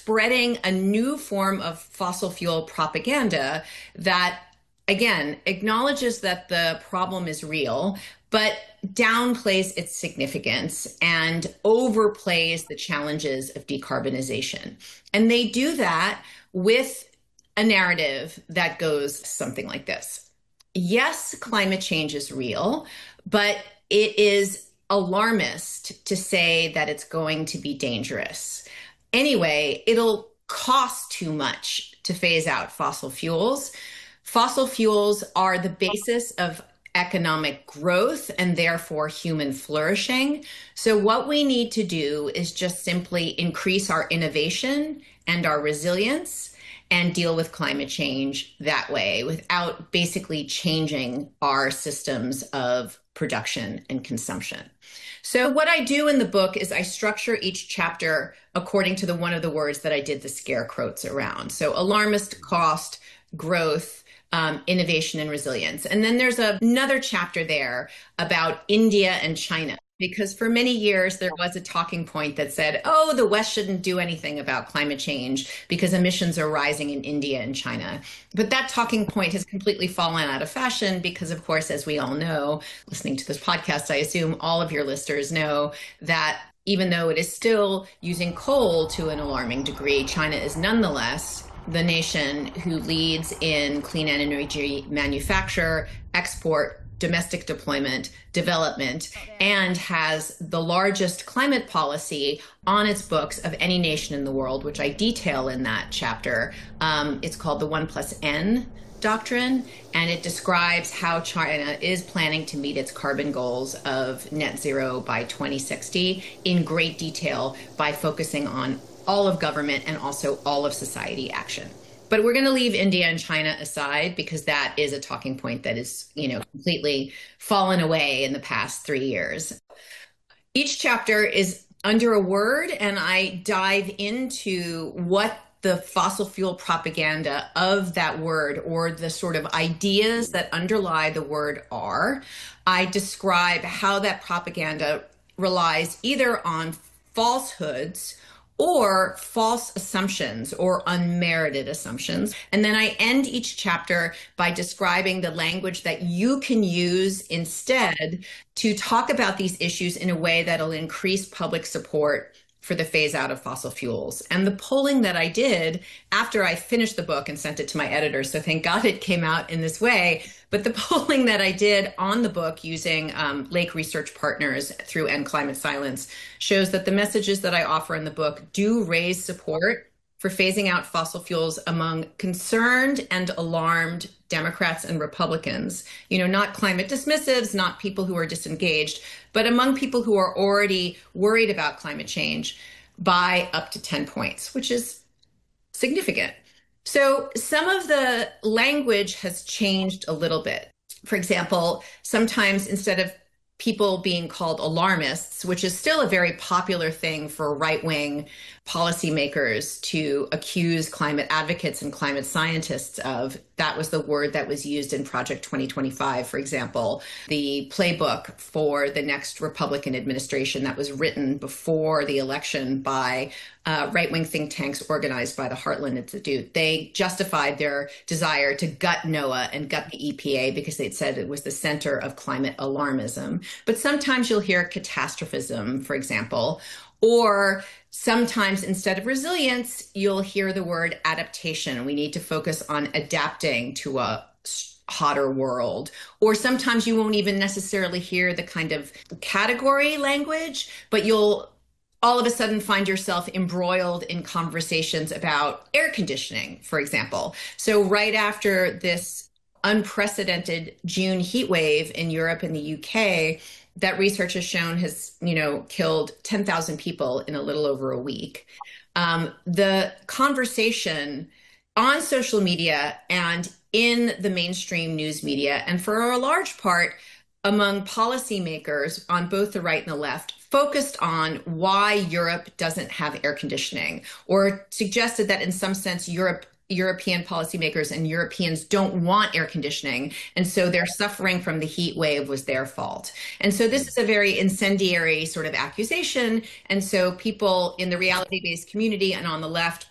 spreading a new form of fossil fuel propaganda that, again, acknowledges that the problem is real, but downplays its significance and overplays the challenges of decarbonization. And they do that with a narrative that goes something like this. Yes, climate change is real, but it is alarmist to say that it's going to be dangerous. Anyway, it'll cost too much to phase out fossil fuels. Fossil fuels are the basis of economic growth and therefore human flourishing. So what we need to do is just simply increase our innovation and our resilience and deal with climate change that way without basically changing our systems of production and consumption. So what I do in the book is I structure each chapter according to one of the words that I did the scare quotes around. So alarmist, cost, growth, innovation, and resilience. And then there's another chapter there about India and China, because for many years there was a talking point that said, oh, the West shouldn't do anything about climate change because emissions are rising in India and China. But that talking point has completely fallen out of fashion because, of course, as we all know, listening to this podcast, I assume all of your listeners know that even though it is still using coal to an alarming degree, China is nonetheless the nation who leads in clean energy manufacture, export, domestic deployment, development, and has the largest climate policy on its books of any nation in the world, which I detail in that chapter. It's called the 1+N doctrine, and it describes how China is planning to meet its carbon goals of net zero by 2060 in great detail by focusing on all of government and also all of society action. But we're going to leave India and China aside because that is a talking point that is, completely fallen away in the past 3 years. Each chapter is under a word, and I dive into what the fossil fuel propaganda of that word or the sort of ideas that underlie the word are. I describe how that propaganda relies either on falsehoods or false assumptions or unmerited assumptions. And then I end each chapter by describing the language that you can use instead to talk about these issues in a way that'll increase public support for the phase out of fossil fuels. And the polling that I did after I finished the book and sent it to my editor, so thank God it came out in this way, but the polling that I did on the book using Lake Research Partners through End Climate Silence shows that the messages that I offer in the book do raise support for phasing out fossil fuels among concerned and alarmed Democrats and Republicans, not climate dismissives, not people who are disengaged, but among people who are already worried about climate change by up to 10 points, which is significant. So some of the language has changed a little bit. For example, sometimes instead of people being called alarmists, which is still a very popular thing for right-wing policymakers to accuse climate advocates and climate scientists of. That was the word that was used in Project 2025, for example, the playbook for the next Republican administration that was written before the election by right-wing think tanks organized by the Heartland Institute. They justified their desire to gut NOAA and gut the EPA because they'd said it was the center of climate alarmism. But sometimes you'll hear catastrophism, for example, or sometimes instead of resilience, you'll hear the word adaptation. We need to focus on adapting to a hotter world. Or sometimes you won't even necessarily hear the kind of category language, but you'll all of a sudden find yourself embroiled in conversations about air conditioning, for example. So right after this unprecedented June heat wave in Europe and the UK, that research has shown has, killed 10,000 people in a little over a week. The conversation on social media and in the mainstream news media, and for a large part among policymakers on both the right and the left, focused on why Europe doesn't have air conditioning, or suggested that in some sense European policymakers and Europeans don't want air conditioning, and so their suffering from the heat wave was their fault. And so this is a very incendiary sort of accusation, and so people in the reality-based community and on the left